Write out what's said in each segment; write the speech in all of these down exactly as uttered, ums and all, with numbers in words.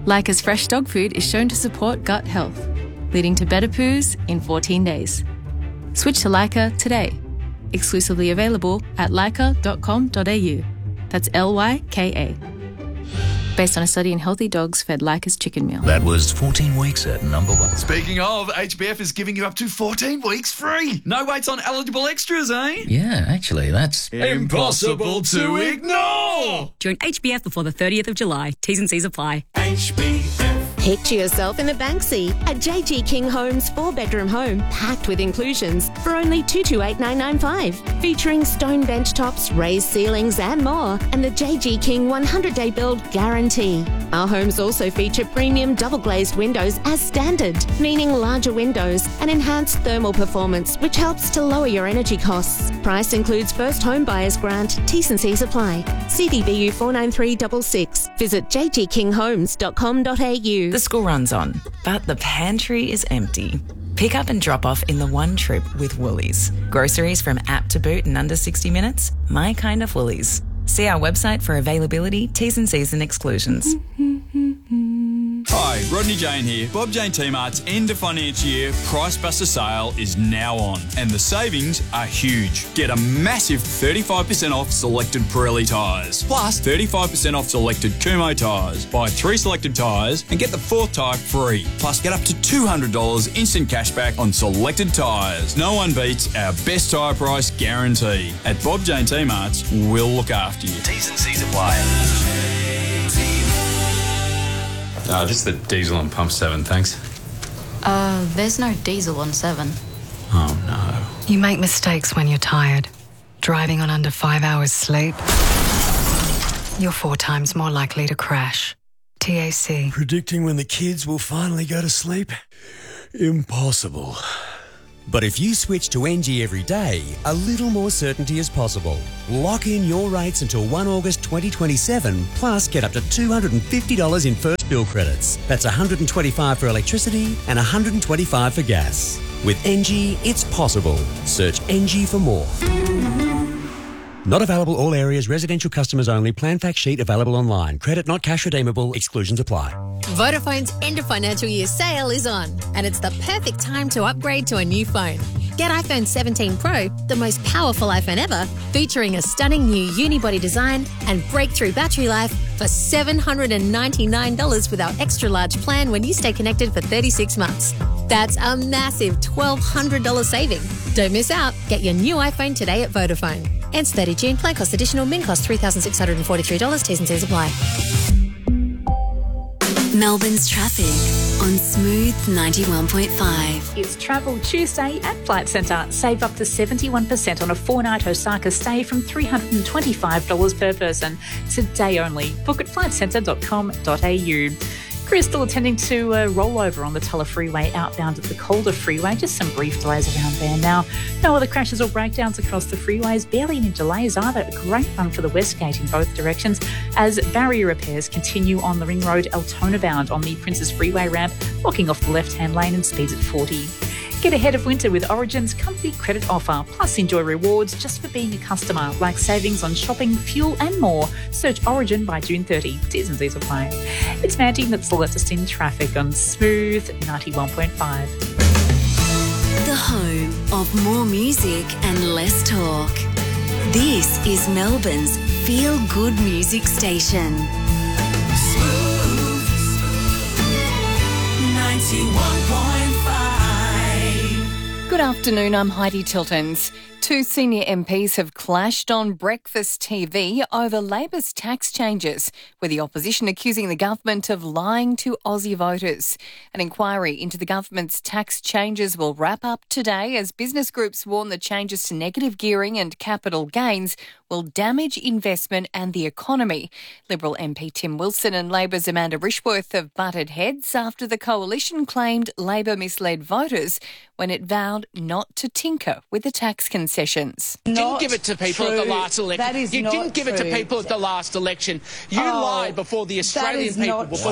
Leica's fresh dog food is shown to support gut health, leading to better poos in fourteen days. Switch to Leica today. Exclusively available at leica dot com dot a u. That's L Y K A. Based on a study in healthy dogs fed Leica's chicken meal. That was fourteen weeks at number one. Speaking of, H B F is giving you up to fourteen weeks free. No waits on eligible extras, eh? Yeah, actually, that's impossible to ignore. Join H B F before the thirtieth of July. T's and C's apply. H B F. Picture yourself in a Banksy, a J G King Homes four-bedroom home packed with inclusions for only two hundred twenty-eight thousand nine hundred ninety-five dollars, featuring stone bench tops, raised ceilings and more, and the J G King one hundred day build guarantee. Our homes also feature premium double-glazed windows as standard, meaning larger windows and enhanced thermal performance, which helps to lower your energy costs. Price includes first home buyers grant. T's and C's apply. C D B U four nine three six six. Visit j g king homes dot com dot a u. The school runs on, but the pantry is empty. Pick up and drop off in the one trip with Woolies. Groceries from app to boot in under sixty minutes. My kind of Woolies. See our website for availability, T's and C's and exclusions. Hi, Rodney Jane here. Bob Jane T-Mart's end of financial year Price Buster sale is now on, and the savings are huge. Get a massive thirty-five percent off selected Pirelli tyres, plus thirty-five percent off selected Kumho tyres. Buy three selected tyres and get the fourth tyre free. Plus, get up to two hundred dollars instant cashback on selected tyres. No one beats our best tyre price guarantee. At Bob Jane T-Mart's, we'll look after you. T's and C's apply. Uh, just the diesel on pump seven, thanks. Uh, there's no diesel on seven. Oh, no. You make mistakes when you're tired. Driving on under five hours sleep, you're four times more likely to crash. T A C. Predicting when the kids will finally go to sleep? Impossible. But if you switch to N G every day, a little more certainty is possible. Lock in your rates until the first of August twenty twenty-seven, plus get up to two hundred fifty dollars in first bill credits. That's one hundred twenty-five dollars for electricity and one hundred twenty-five dollars for gas. With N G, it's possible. Search N G for more. Not available all areas, residential customers only. Plan fact sheet available online. Credit not cash redeemable. Exclusions apply. Vodafone's end of financial year sale is on, and it's the perfect time to upgrade to a new phone. Get iPhone seventeen Pro, the most powerful iPhone ever, featuring a stunning new unibody design and breakthrough battery life for seven hundred ninety-nine dollars with our extra large plan when you stay connected for thirty-six months. That's a massive twelve hundred dollars saving. Don't miss out. Get your new iPhone today at Vodafone. Ends thirtieth of June. Plan cost additional. Min cost three thousand six hundred forty-three dollars. T's and C's apply. Melbourne's traffic on Smooth ninety-one point five. It's Travel Tuesday at Flight Centre. Save up to seventy-one percent on a four-night Osaka stay from three hundred twenty-five dollars per person. Today only. Book at flight centre dot com dot a u. Crews still attending to a rollover on the Tulla Freeway outbound at the Calder Freeway. Just some brief delays around there now. No other crashes or breakdowns across the freeways. Barely any delays either. A great run for the West Gate in both directions as barrier repairs continue on the Ring Road Altona bound on the Princes Freeway ramp, blocking off the left-hand lane and speeds at forty. Get ahead of winter with Origin's comfy credit offer, plus enjoy rewards just for being a customer, like savings on shopping, fuel and more. Search Origin by June thirtieth. T's and C's apply. It's Mandy, that's the latest in traffic on Smooth ninety-one point five. The home of more music and less talk. This is Melbourne's feel-good music station. Smooth ninety-one point five. Good afternoon, I'm Heidi Tiltons. Two senior M Ps have clashed on breakfast T V over Labor's tax changes, with the opposition accusing the government of lying to Aussie voters. An inquiry into the government's tax changes will wrap up today as business groups warn the changes to negative gearing and capital gains will damage investment and the economy. Liberal M P Tim Wilson and Labor's Amanda Rishworth have butted heads after the coalition claimed Labor misled voters when it vowed not to tinker with the tax concessions. You didn't give it to people true. at the last election. That is you not didn't give true. it to people at the last election. You oh, lied before the Australian people. Before.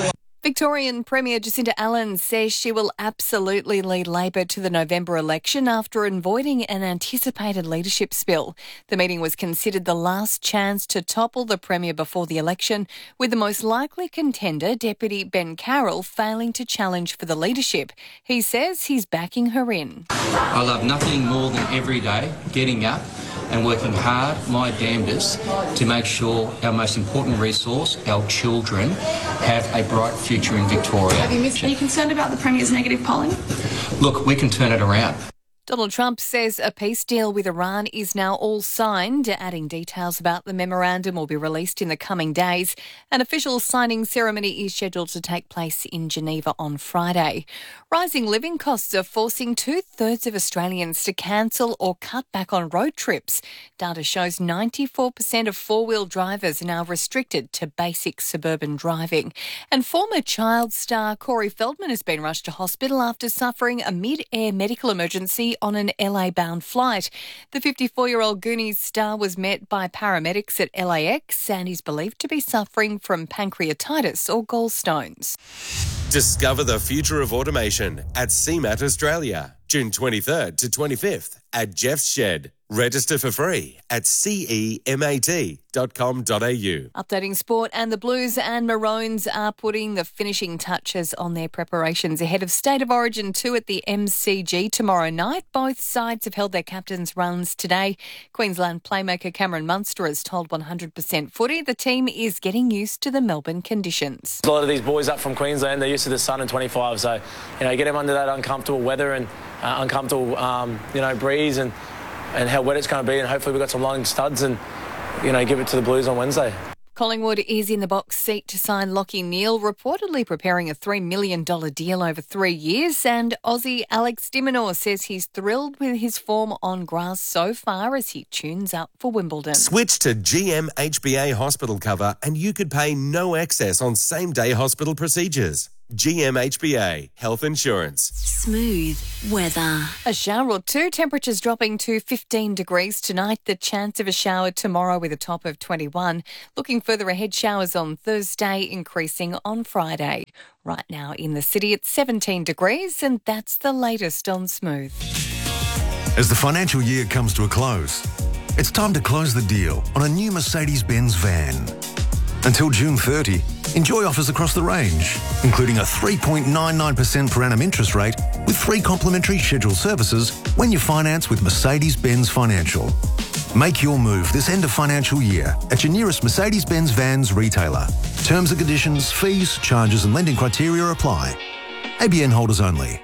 Victorian Premier Jacinta Allen says she will absolutely lead Labor to the November election after avoiding an anticipated leadership spill. The meeting was considered the last chance to topple the Premier before the election, with the most likely contender, Deputy Ben Carroll, failing to challenge for the leadership. He says he's backing her in. I love nothing more than every day getting up and working hard, my damnedest, to make sure our most important resource, our children, have a bright future in Victoria. Have you missed, are you concerned about the Premier's negative polling? Look, we can turn it around. Donald Trump says a peace deal with Iran is now all signed, adding details about the memorandum will be released in the coming days. An official signing ceremony is scheduled to take place in Geneva on Friday. Rising living costs are forcing two-thirds of Australians to cancel or cut back on road trips. Data shows ninety-four percent of four-wheel drivers are now restricted to basic suburban driving. And former child star Corey Feldman has been rushed to hospital after suffering a mid-air medical emergency on an L A-bound flight. The fifty-four-year-old Goonies star was met by paramedics at L A X and is believed to be suffering from pancreatitis or gallstones. Discover the future of automation at C M A T Australia, June twenty-third to twenty-fifth at Jeff's Shed. Register for free at C E M A T dot com dot A U. Updating sport, and the Blues and Maroons are putting the finishing touches on their preparations ahead of State of Origin two at the M C G tomorrow night. Both sides have held their captains' runs today. Queensland playmaker Cameron Munster has told one hundred percent Footy the team is getting used to the Melbourne conditions. A lot of these boys up from Queensland, they're used to the sun and twenty-five, so, you know, get them under that uncomfortable weather and uh, uncomfortable, um, you know, breeze and and how wet it's going to be, and hopefully we've got some long studs and, you know, give it to the Blues on Wednesday. Collingwood is in the box seat to sign Lachie Neale, reportedly preparing a three million dollars deal over three years, and Aussie Alex de Minaur says he's thrilled with his form on grass so far as he tunes up for Wimbledon. Switch to G M H B A hospital cover and you could pay no excess on same-day hospital procedures. G M H B A Health Insurance. Smooth weather. A shower or two, temperatures dropping to fifteen degrees tonight. The chance of a shower tomorrow with a top of twenty-one. Looking further ahead, showers on Thursday, increasing on Friday. Right now in the city, it's seventeen degrees, and that's the latest on Smooth. As the financial year comes to a close, it's time to close the deal on a new Mercedes-Benz van. Until June thirtieth, enjoy offers across the range, including a three point nine nine percent per annum interest rate with free complimentary scheduled services when you finance with Mercedes-Benz Financial. Make your move this end of financial year at your nearest Mercedes-Benz Vans retailer. Terms and conditions, fees, charges and lending criteria apply. A B N holders only.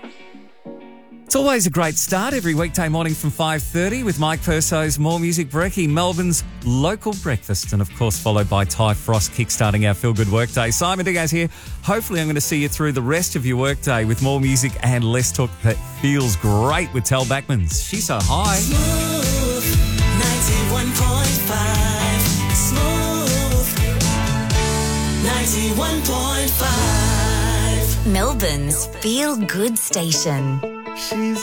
It's always a great start every weekday morning from five thirty with Mike Perso's More Music Brekkie, Melbourne's local breakfast, and of course followed by Ty Frost kickstarting our Feel Good Workday. Simon Diaz here. Hopefully I'm going to see you through the rest of your workday with more music and less talk that feels great with Tel Backmans. She's so high. Smooth ninety-one point five. Smooth ninety-one point five. Melbourne's Feel Good Station. She's